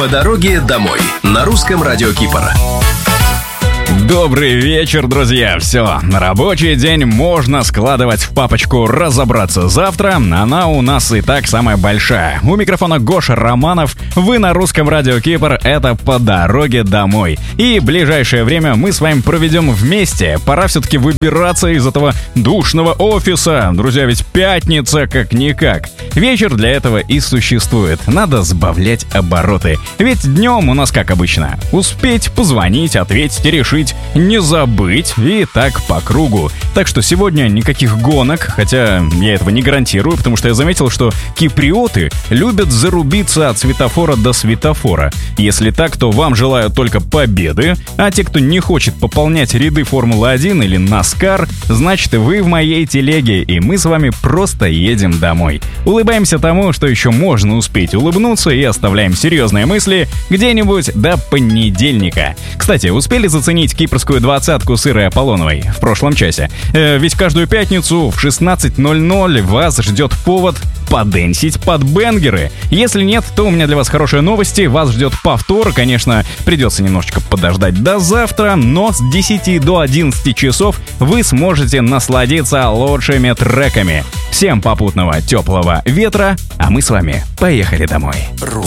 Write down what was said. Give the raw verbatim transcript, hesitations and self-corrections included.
По дороге домой на русском радио Кипр. Добрый вечер, друзья. Все, на рабочий день можно складывать в папочку «Разобраться завтра». Она у нас и так самая большая. У микрофона Гоша Романов. Вы на русском радио Кипр. Это «По дороге домой». И ближайшее время мы с вами проведем вместе. Пора все-таки выбираться из этого душного офиса. Друзья, ведь пятница как-никак. Вечер для этого и существует. Надо сбавлять обороты. Ведь днем у нас как обычно. Успеть позвонить, ответить и решить. Не забыть, и так по кругу. Так что сегодня никаких гонок, хотя я этого не гарантирую, потому что я заметил, что киприоты любят зарубиться от светофора до светофора. Если так, то вам желаю только победы, а те, кто не хочет пополнять ряды Формулы один или Наскар, значит, вы в моей телеге, и мы с вами просто едем домой. Улыбаемся тому, что еще можно успеть улыбнуться, и оставляем серьезные мысли где-нибудь до понедельника. Кстати, успели заценить кипрскую двадцатку с Ирой Аполлоновой в прошлом часе? Э, ведь каждую пятницу в шестнадцать ноль ноль вас ждет повод подэнсить под бенгеры. Если нет, то у меня для вас хорошие новости. Вас ждет повтор. Конечно, придется немножечко подождать до завтра, но с десяти до одиннадцати часов вы сможете насладиться лучшими треками. Всем попутного теплого ветра, а мы с вами поехали домой.